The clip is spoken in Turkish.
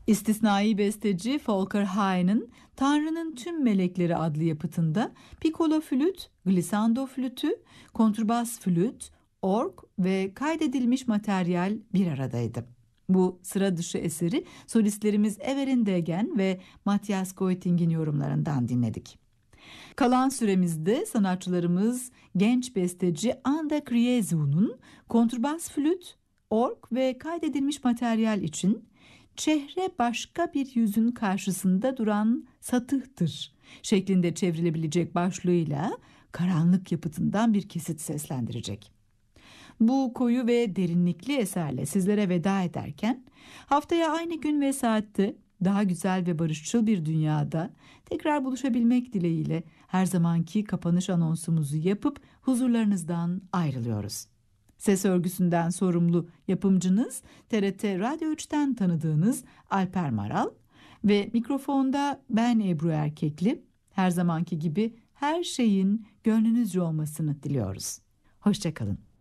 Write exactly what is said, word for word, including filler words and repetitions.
İstisnai besteci Volker Hey'nin Tanrı'nın Tüm Melekleri adlı yapıtında piccolo flüt, glissando flütü, kontrbas flüt, org ve kaydedilmiş materyal bir aradaydı. Bu sıra dışı eseri solistlerimiz Everin Degen ve Matthias Goiting'in yorumlarından dinledik. Kalan süremizde sanatçılarımız genç besteci Anda Kriezu'nun kontrbas flüt, org ve kaydedilmiş materyal için "Çehre başka bir yüzün karşısında duran satıhtır" şeklinde çevrilebilecek başlığıyla karanlık yapıtından bir kesit seslendirecek. Bu koyu ve derinlikli eserle sizlere veda ederken haftaya aynı gün ve saatte daha güzel ve barışçıl bir dünyada tekrar buluşabilmek dileğiyle her zamanki kapanış anonsumuzu yapıp huzurlarınızdan ayrılıyoruz. Ses örgüsünden sorumlu yapımcınız T R T Radyo üçten tanıdığınız Alper Maral ve mikrofonda ben Ebru Erkekli. Her zamanki gibi her şeyin gönlünüzce olmasını diliyoruz. Hoşça kalın.